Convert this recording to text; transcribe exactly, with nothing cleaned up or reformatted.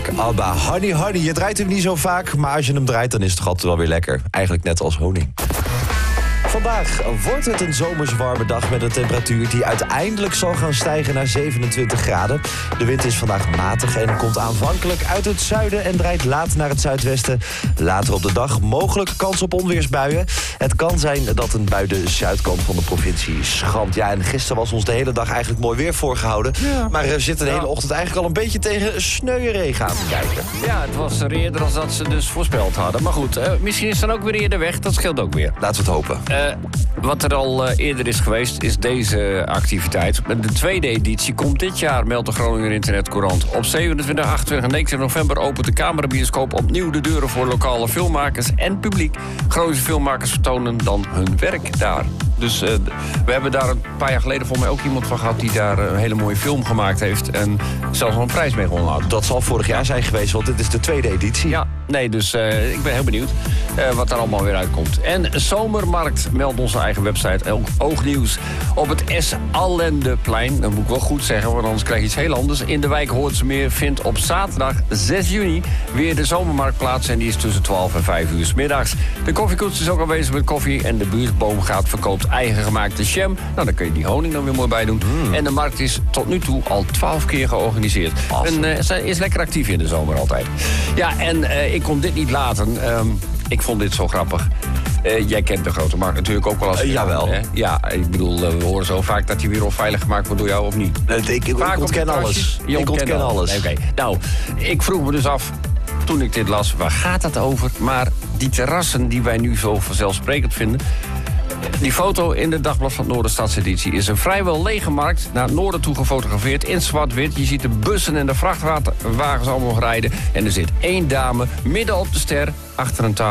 Heerlijk. Abba, honey, honey. Je draait hem niet zo vaak, maar als je hem draait, dan is het toch altijd wel weer lekker. Eigenlijk net als honing. Vandaag wordt het een zomers warme dag met een temperatuur die uiteindelijk zal gaan stijgen naar zevenentwintig graden. De wind is vandaag matig en komt aanvankelijk uit het zuiden en draait laat naar het zuidwesten. Later op de dag mogelijk kans op onweersbuien. Het kan zijn dat een bui de zuidkant van de provincie schampt. Ja, en gisteren was ons de hele dag eigenlijk mooi weer voorgehouden. Ja. Maar er zit de hele ochtend eigenlijk al een beetje tegen sneuwe regen aan te kijken. Ja, het was er eerder dan dat ze dus voorspeld hadden. Maar goed, uh, misschien is het dan ook weer eerder weg. Dat scheelt ook weer. Laten we het hopen. Uh, wat er al uh, eerder is geweest, is deze activiteit. De tweede editie komt dit jaar, meldt de Groninger Internetcourant. Op zevenentwintig, achtentwintig en negenentwintig november opent de Camerabioscoop opnieuw de deuren voor lokale filmmakers en publiek. Groningse filmmakers vertonen dan hun werk daar. Dus uh, we hebben daar een paar jaar geleden volgens mij ook iemand van gehad die daar een hele mooie film gemaakt heeft en zelfs wel een prijs mee gewonnen had. Dat zal vorig jaar zijn geweest, want dit is de tweede editie. Ja, nee, dus uh, ik ben heel benieuwd uh, wat daar allemaal weer uitkomt. En Zomermarkt meldt onze eigen website Oognieuws op het S. Allendeplein. Dat moet ik wel goed zeggen, want anders krijg je iets heel anders. In de wijk Hoortsemeer vindt op zaterdag zes juni weer de Zomermarkt plaats en die is tussen twaalf en vijf uur 's middags. De koffiekoets is ook aanwezig met koffie en de buurtboomgaard verkoopt eigen gemaakte jam. Nou, dan kun je die honing dan weer mooi bij doen. Mm. En de markt is tot nu toe al twaalf keer georganiseerd. Awesome. En uh, ze is lekker actief in de zomer altijd. Ja, en uh, ik kon dit niet laten. Um, ik vond dit zo grappig. Uh, jij kent de Grote Markt natuurlijk ook wel als... Uh, jawel. Hè? Ja, ik bedoel, uh, we horen zo vaak dat hij weer onveilig gemaakt wordt door jou of niet. Uh, ik ik, ik ontken alles. Je ik ontken alles. alles. Oké. Okay. Nou, ik vroeg me dus af, toen ik dit las, waar gaat het over? Maar die terrassen die wij nu zo vanzelfsprekend vinden... Die foto in de Dagblad van het Noorden Stadseditie is een vrijwel lege markt naar het noorden toe gefotografeerd in zwart-wit. Je ziet de bussen en de vrachtwagens allemaal rijden. En er zit één dame midden op de ster achter een tafel.